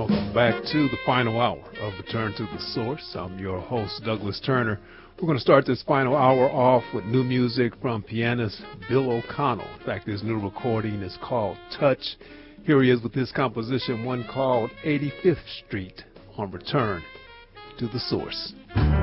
Welcome back to the final hour of Return to the Source. I'm your host, Douglas Turner. We're going to start this final hour off with new music from pianist Bill O'Connell. In fact, his new recording is called Touch. Here he is with his composition, one called 85th Street, on Return to the Source.